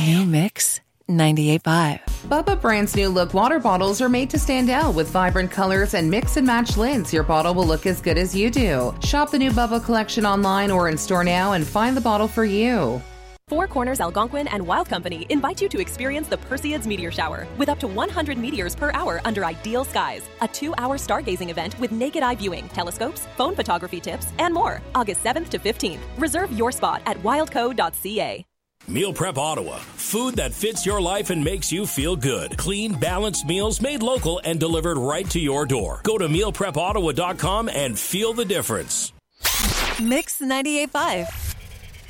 New Mix 98.5. Bubba brand's new look water bottles are made to stand out with vibrant colors and mix and match lids. Your bottle will look as good as you do. Shop the new Bubba collection online or in store now and find the bottle for you. Four Corners Algonquin and Wild Company invite you to experience the Perseids Meteor Shower with up to 100 meteors per hour under ideal skies. A 2-hour stargazing event with naked eye viewing, telescopes, phone photography tips, and more. August 7th to 15th. Reserve your spot at wildco.ca. Meal Prep Ottawa. Food that fits your life and makes you feel good. Clean, balanced meals made local and delivered right to your door. Go to mealprepottawa.com and feel the difference. Mix 98.5.